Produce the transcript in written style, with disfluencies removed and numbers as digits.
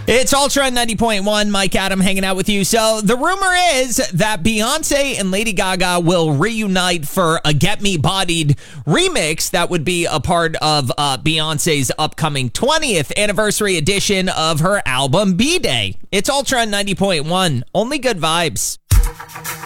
It's Ultra 90.1. Mike Adam hanging out with you. So the rumor is that Beyonce and Lady Gaga will reunite for a Get Me Bodied remix that would be a part of Beyonce's upcoming 20th anniversary edition of her album B-Day. It's Ultra 90.1. Only good vibes.